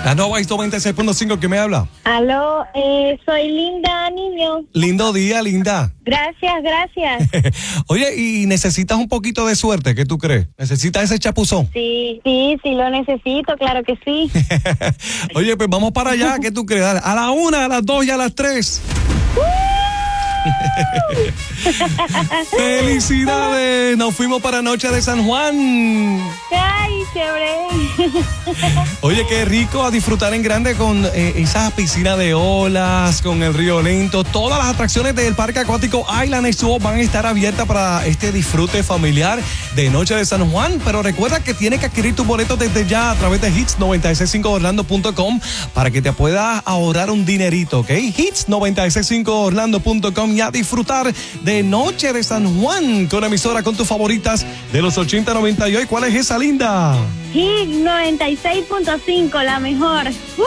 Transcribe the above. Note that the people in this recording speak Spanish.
La Nova Hits 96.5, ¿quién me habla? Aló, soy Linda, niño. Lindo día, Linda. Gracias. Oye, ¿y necesitas un poquito de suerte? ¿Qué tú crees? ¿Necesitas ese chapuzón? Sí, lo necesito, claro que sí. Oye, pues vamos para allá, ¿qué tú crees? Dale, a la 1, a las 2 y a las 3. ¡Felicidades! Nos fuimos para Noche de San Juan. ¡Ay, chévere! Oye, qué rico a disfrutar en grande con esa piscina de olas, con el río lento. Todas las atracciones del Parque Acuático Island Expo van a estar abiertas para este disfrute familiar de Noche de San Juan. Pero recuerda que tienes que adquirir tus boletos desde ya a través de hits965orlando.com para que te puedas ahorrar un dinerito, ¿ok? hits965orlando.com y a disfrutar de Noche de San Juan con emisora con tus favoritas de los 80-90 y hoy. ¿Cuál es esa, Linda? Hit 96.5, la mejor.